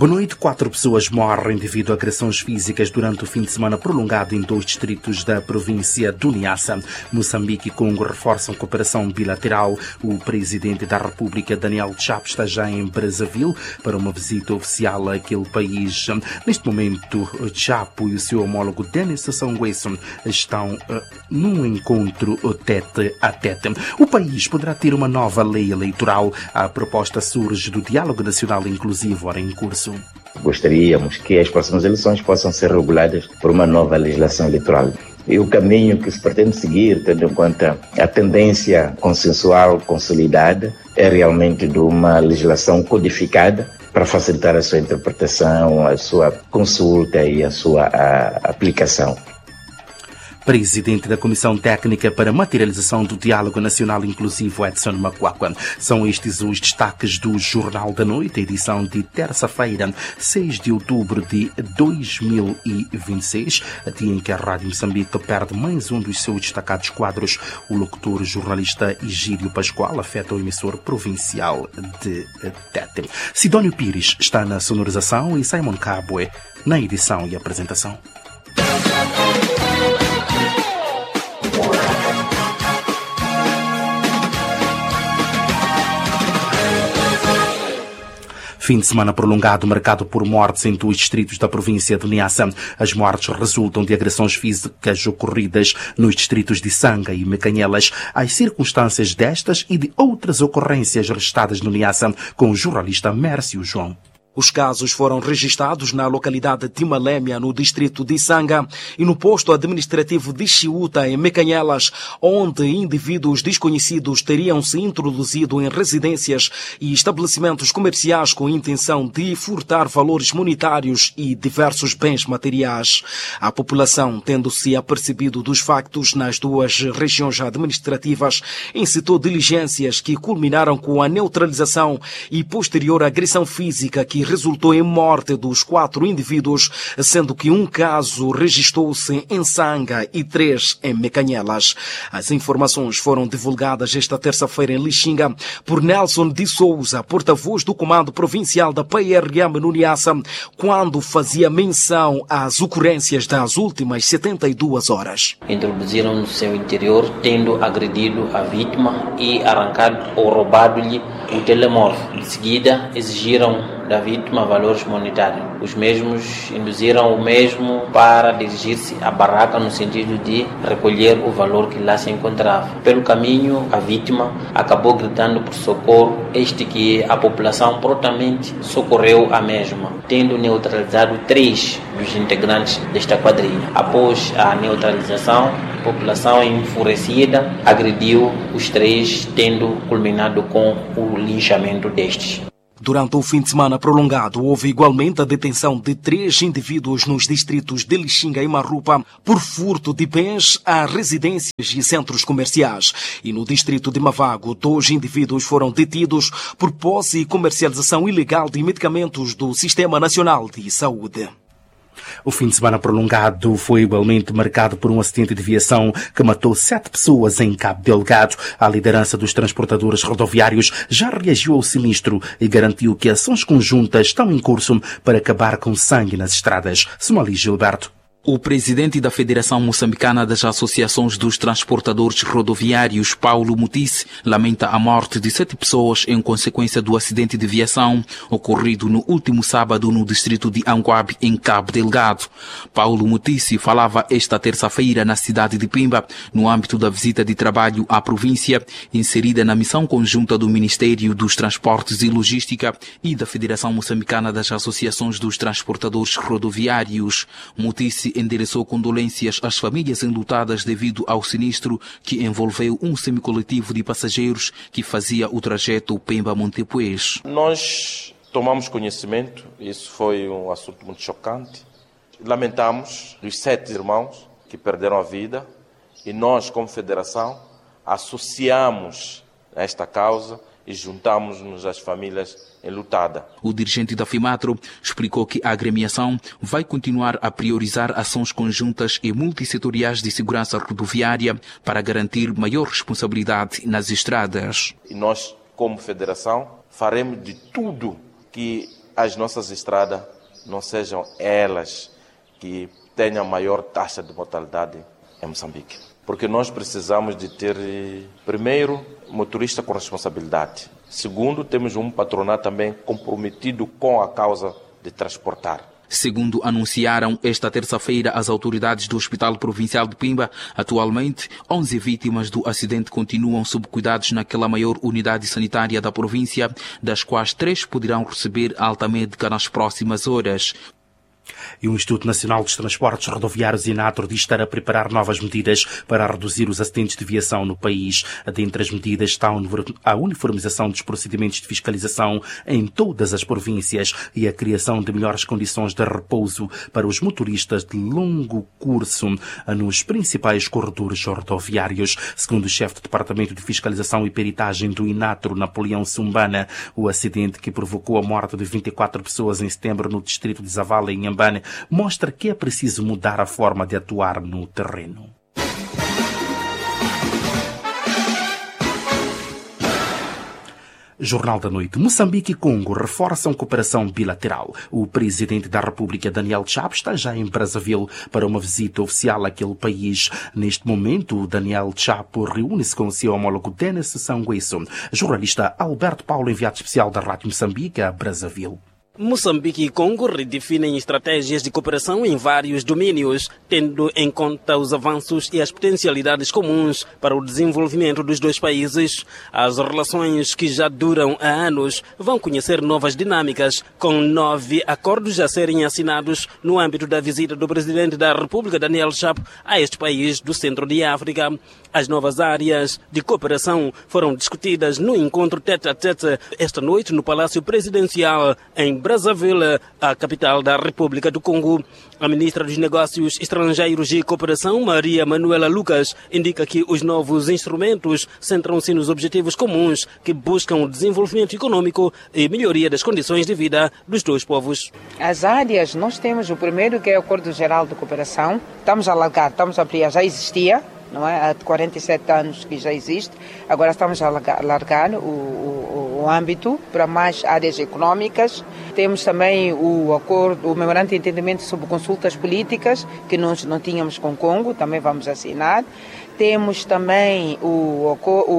Boa noite. 4 pessoas morrem devido a agressões físicas durante o fim de semana prolongado em 2 distritos da província do Niassa. Moçambique e Congo reforçam cooperação bilateral. O presidente da República, Daniel Chapo, está já em Brazzaville para uma visita oficial àquele país. Neste momento, Chapo e o seu homólogo Denis Sassou Nguesso estão num encontro tete a tete. O país poderá ter uma nova lei eleitoral. A proposta surge do Diálogo Nacional Inclusivo, ora em curso. Gostaríamos que as próximas eleições possam ser reguladas por uma nova legislação eleitoral. E o caminho que se pretende seguir, tendo em conta a tendência consensual consolidada, é realmente de uma legislação codificada para facilitar a sua interpretação, a sua consulta e a sua aplicação. Presidente da Comissão Técnica para a Materialização do Diálogo Nacional Inclusivo, Edson Macuacua. São estes os destaques do Jornal da Noite, edição de terça-feira, 6 de outubro de 2026, a dia em que a Rádio Moçambique perde mais um dos seus destacados quadros. O locutor jornalista Egídio Pascoal afeta o emissor provincial de Tete. Sidónio Pires está na sonorização e Simon Cabwe na edição e apresentação. Fim de semana prolongado marcado por mortes em 2 distritos da província de Niassa. As mortes resultam de agressões físicas ocorridas nos distritos de Sanga e Mecanhelas. As circunstâncias destas e de outras ocorrências registradas no Niassa com o jornalista Mércio João. Os casos foram registrados na localidade de Malémia, no distrito de Sanga, e no posto administrativo de Chiuta, em Mecanhelas, onde indivíduos desconhecidos teriam se introduzido em residências e estabelecimentos comerciais com a intenção de furtar valores monetários e diversos bens materiais. A população, tendo-se apercebido dos factos nas 2 regiões administrativas, incitou diligências que culminaram com a neutralização e posterior agressão física que resultou em morte dos 4 indivíduos, sendo que um caso registrou-se em Sanga e 3 em Mecanhelas. As informações foram divulgadas esta terça-feira em Lixinga por Nelson de Souza, porta-voz do Comando Provincial da PRM no Niassa, quando fazia menção às ocorrências das últimas 72 horas. Introduziram no seu interior, tendo agredido a vítima e arrancado ou roubado-lhe o telemóvel. De seguida, exigiram da vítima valores monetários. Os mesmos induziram o mesmo para dirigir-se à barraca no sentido de recolher o valor que lá se encontrava. Pelo caminho, a vítima acabou gritando por socorro, este que a população prontamente socorreu a mesma, tendo neutralizado 3 dos integrantes desta quadrilha. Após a neutralização, a população enfurecida agrediu os 3, tendo culminado com o linchamento destes. Durante o fim de semana prolongado, houve igualmente a detenção de 3 indivíduos nos distritos de Lixinga e Marrupa por furto de bens a residências e centros comerciais. E no distrito de Mavago, 2 indivíduos foram detidos por posse e comercialização ilegal de medicamentos do Sistema Nacional de Saúde. O fim de semana prolongado foi igualmente marcado por um acidente de viação que matou 7 pessoas em Cabo Delgado. A liderança dos transportadores rodoviários já reagiu ao sinistro e garantiu que ações conjuntas estão em curso para acabar com sangue nas estradas. Somali Gilberto. O presidente da Federação Moçambicana das Associações dos Transportadores Rodoviários, Paulo Mutice, lamenta a morte de 7 pessoas em consequência do acidente de viação ocorrido no último sábado no distrito de Anguabe, em Cabo Delgado. Paulo Mutice falava esta terça-feira na cidade de Pemba, no âmbito da visita de trabalho à província, inserida na missão conjunta do Ministério dos Transportes e Logística e da Federação Moçambicana das Associações dos Transportadores Rodoviários. Mutice endereçou condolências às famílias enlutadas devido ao sinistro que envolveu um semicoletivo de passageiros que fazia o trajeto Pemba-Montepuez. Nós tomamos conhecimento, isso foi um assunto muito chocante. Lamentamos os 7 irmãos que perderam a vida e nós, como federação, associamos a esta causa e juntamos-nos às famílias enlutadas. O dirigente da FIMATRO explicou que a agremiação vai continuar a priorizar ações conjuntas e multissetoriais de segurança rodoviária para garantir maior responsabilidade nas estradas. E nós, como federação, faremos de tudo que as nossas estradas não sejam elas que tenham maior taxa de mortalidade em Moçambique. Porque nós precisamos de ter, primeiro, motorista com responsabilidade. Segundo, temos um patronato também comprometido com a causa de transportar. Segundo anunciaram esta terça-feira as autoridades do Hospital Provincial de Pimba, atualmente 11 vítimas do acidente continuam sob cuidados naquela maior unidade sanitária da província, das quais 3 poderão receber alta médica nas próximas horas. E o Instituto Nacional dos Transportes Rodoviários, INATRO, diz estar a preparar novas medidas para reduzir os acidentes de viação no país. Dentre as medidas está a uniformização dos procedimentos de fiscalização em todas as províncias e a criação de melhores condições de repouso para os motoristas de longo curso nos principais corredores rodoviários. Segundo o chefe do Departamento de Fiscalização e Peritagem do INATRO, Napoleão Sumbana, o acidente que provocou a morte de 24 pessoas em setembro no distrito de Zavala, em Inhambane, mostra que é preciso mudar a forma de atuar no terreno. Jornal da Noite. Moçambique e Congo reforçam cooperação bilateral. O presidente da República, Daniel Chapo, está já em Brazzaville para uma visita oficial àquele país. Neste momento, Daniel Chapo reúne-se com o seu homólogo Denis Sanguesso. Jornalista Alberto Paulo, enviado especial da Rádio Moçambique a Brazzaville. Moçambique e Congo redefinem estratégias de cooperação em vários domínios, tendo em conta os avanços e as potencialidades comuns para o desenvolvimento dos dois países. As relações que já duram há anos vão conhecer novas dinâmicas, com 9 acordos a serem assinados no âmbito da visita do presidente da República, Daniel Chapo, a este país do centro de África. As novas áreas de cooperação foram discutidas no encontro tete-a-tete esta noite no Palácio Presidencial, em Brazzaville, a capital da República do Congo. A ministra dos Negócios Estrangeiros e Cooperação, Maria Manuela Lucas, indica que os novos instrumentos centram-se nos objetivos comuns que buscam o desenvolvimento econômico e melhoria das condições de vida dos dois povos. As áreas, nós temos o primeiro, que é o Acordo Geral de Cooperação. Estamos a alargar, estamos a ampliar, já existia, não é? Há 47 anos que já existe. Agora estamos a alargar o âmbito para mais áreas econômicas. Temos também o memorando de entendimento sobre consultas políticas, que nós não tínhamos com o Congo, também vamos assinar. Temos também o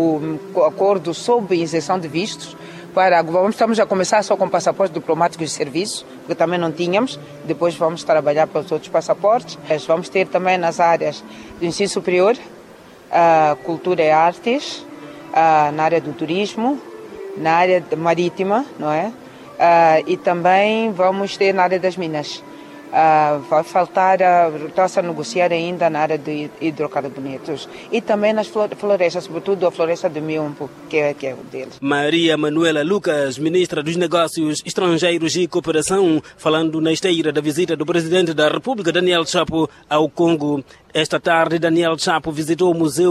acordo sobre isenção de vistos. Estamos a começar só com passaportes diplomáticos de serviço, porque também não tínhamos. Depois vamos trabalhar para os outros passaportes. Vamos ter também nas áreas do ensino superior, cultura e artes, na área do turismo, na área marítima, não é? E também vamos ter na área das minas. Vai faltar, está-se a negociar ainda na área de hidrocarbonetos e também nas florestas, sobretudo a floresta de Miombo, que é o deles. Maria Manuela Lucas, ministra dos Negócios Estrangeiros e Cooperação, falando na esteira da visita do presidente da República, Daniel Chapo, ao Congo. Esta tarde, Daniel Chapo visitou o Museu